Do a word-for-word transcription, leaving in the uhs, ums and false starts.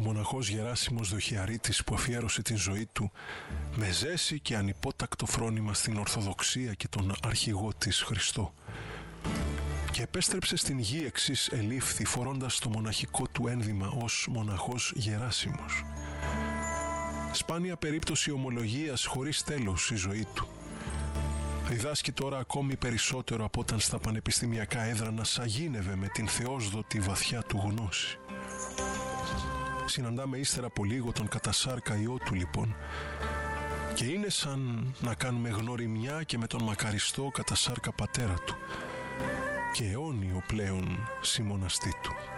μοναχός Γεράσιμος Δοχιαρίτης, που αφιέρωσε την ζωή του με ζέση και ανυπότακτο φρόνημα στην Ορθοδοξία και τον αρχηγό της Χριστό, και επέστρεψε στην γη εξής ελήφθη, φορώντας το μοναχικό του ένδυμα ως μοναχός Γεράσιμος. Σπάνια περίπτωση ομολογίας χωρίς τέλος η ζωή του. Διδάσκει τώρα ακόμη περισσότερο από όταν στα πανεπιστημιακά έδρανα σαγίνευε με την θεόσδοτη βαθιά του γνώση. Συναντάμε ύστερα από λίγο τον κατασάρκα Υιό του λοιπόν, και είναι σαν να κάνουμε γνωριμιά και με τον μακαριστό κατασάρκα πατέρα του και αιώνιο πλέον συμμοναστή του.